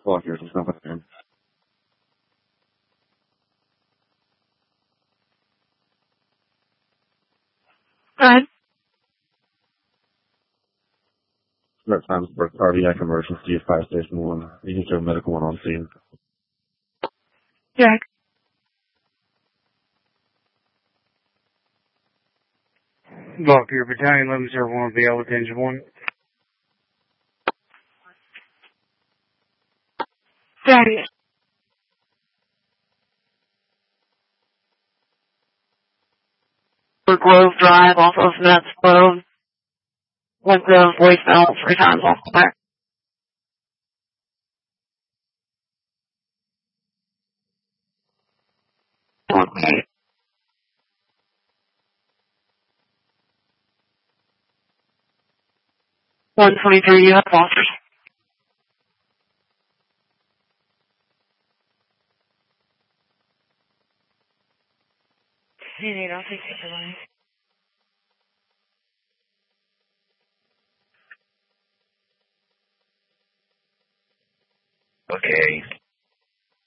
Fuck, there's nothing in. Go ahead. Start times for cardiac emergency at 5 Station 1. You need to have a medical one on scene. Jack. Look, your battalion 1101 will be out with engine 1. Daddy. For Grove Drive off of Nets Grove. Went the voicemail 3 times off the back. Okay. 123, you have Fosters. I'll take the line. Okay.